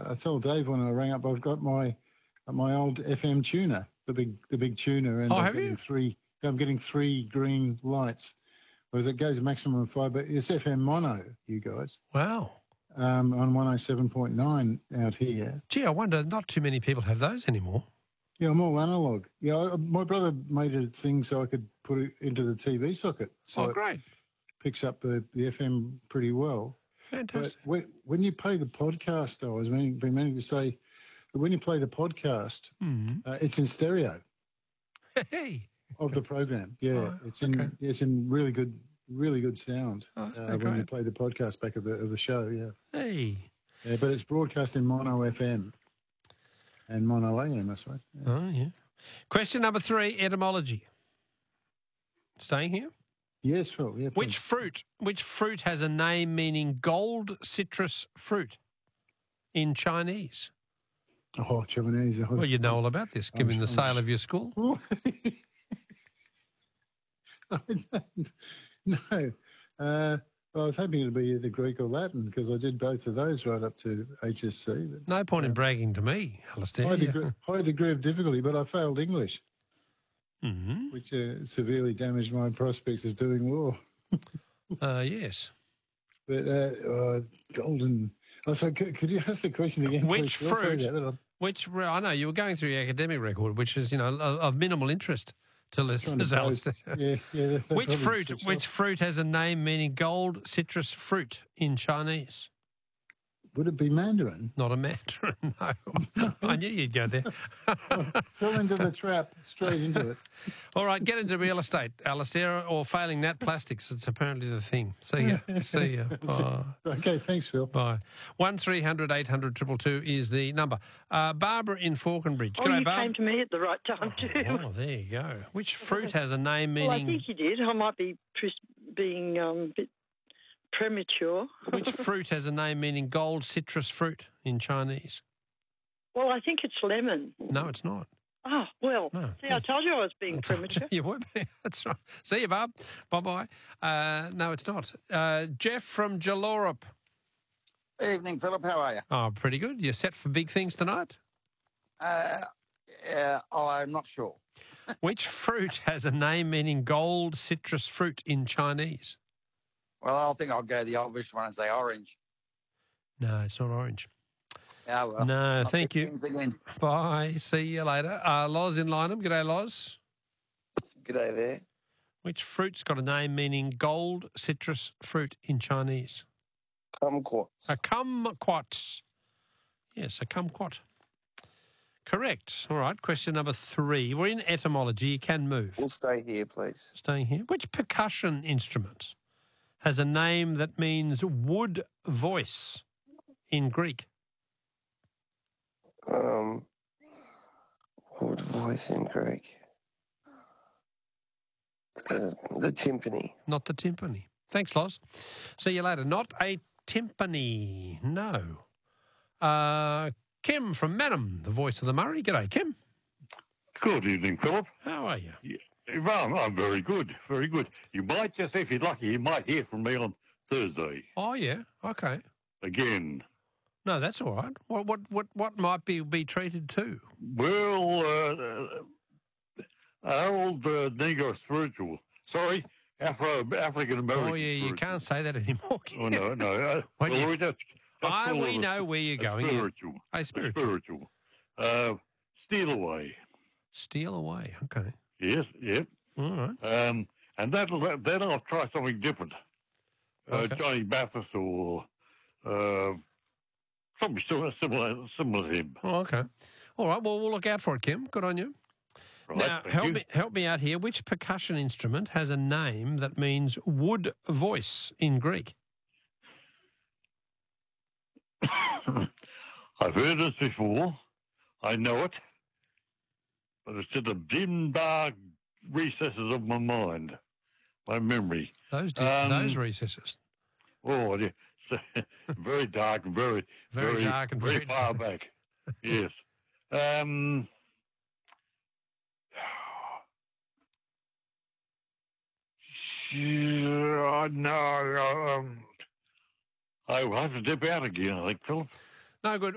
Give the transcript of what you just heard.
I told Dave when I rang up, I've got my old FM tuner, the big tuner, and I'm getting three green lights, whereas it goes maximum of 5, but it's FM mono, you guys. Wow. On 107.9 out here. Gee, I wonder, not too many people have those anymore. Yeah, I'm all analog. Yeah, my brother made a thing so I could put it into the TV socket. So great. It picks up the FM pretty well. Fantastic. But when you play the podcast, though, I was meaning to say, that when you play the podcast, it's in stereo. Hey. Of the program. Yeah, it's in really good sound when you play the podcast back of the show. Yeah. Hey. Yeah, but it's broadcast in mono FM and mono AM, that's right. Yeah. Oh yeah. Question number 3: etymology. Staying here. Yes, Phil. Yeah. Which fruit has a name meaning gold citrus fruit in Chinese? Oh, Chinese. Well, you know all about this, given the sale of your school. I don't know. I was hoping it'd be either Greek or Latin because I did both of those right up to HSC. But, no point in bragging to me, Alistair. High degree of difficulty, but I failed English, which severely damaged my prospects of doing law. Yes. But golden. Oh, so could you ask the question again? Which fruit? I know you were going through your academic record, which is of minimal interest to listeners. Yeah, which fruit has a name meaning gold citrus fruit in Chinese? Would it be mandarin? Not a mandarin, no. I knew you'd go there. Fell into the trap, straight into it. All right, get into real estate, Alistair, or failing that, plastics. It's apparently the thing. See ya. Okay, thanks, Phil. Bye. 1300 800 222 is the number. Barbara in Falconbridge. G'day, Barb. Came to me at the right time too. Oh, there you go. Which fruit has a name meaning... Well, I think you did. I might be being a bit premature. Which fruit has a name meaning gold citrus fruit in Chinese? Well, I think it's lemon. No, it's not. Oh, well, no. See, I told you I was being premature. You would be. That's right. See you, Barb. Bye-bye. No, it's not. Jeff from Jalorap. Evening, Philip. How are you? Oh, pretty good. You set for big things tonight? I'm not sure. Which fruit has a name meaning gold citrus fruit in Chinese? Well, I think I'll go the obvious one and say orange. No, it's not orange. Oh, well. No, thank you. Bye. See you later. Loz in Lynham. G'day, Loz. G'day there. Which fruit's got a name meaning gold citrus fruit in Chinese? Kumquats. A kumquat. Yes, a kumquat. Correct. All right, question number 3. We're in etymology. You can move. We'll stay here, please. Staying here. Which percussion instrument has a name that means wood voice in Greek? Wood voice in Greek. The timpani. Not the timpani. Thanks, Loz. See you later. Not a timpani. No. Kim from Madam, the voice of the Murray. G'day, Kim. Good evening, Philip. How are you? Yeah, well, I'm very good, very good. You might just, if you're lucky, you might hear from me on Thursday. Oh, yeah. Okay. Again. No, that's all right. What might be treated to? Well, our old Negro spiritual. Sorry, African American. Oh, yeah, you can't say that anymore. Oh, no. We know where you're going. Spiritual. Yeah. Spiritual. Steal Away. Steal Away, okay. Yes, yep. All right. And then I'll try something different. Okay. Johnny Mathis or something similar to him. Oh, okay. All right, well, we'll look out for it, Kim. Good on you. Right, now, help me out here. Which percussion instrument has a name that means wood voice in Greek? I've heard this before. I know it. But it's in the dim, dark recesses of my mind, my memory. Those recesses. Oh, yeah. Very dark and very dark and very far back. Yes. No. I will have to dip out again, I think, Philip. No, good.